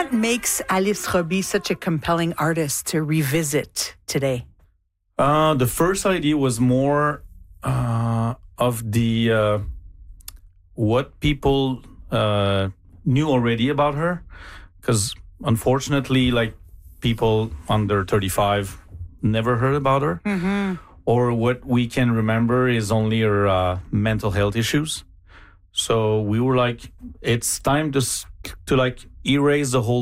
what makes Alice Roby such a compelling artist to revisit today? The first idea was more of the what people knew already about her, because unfortunately, like, people under 35 never heard about her, or what we can remember is only her mental health issues. So we were like, it's time to like erase the whole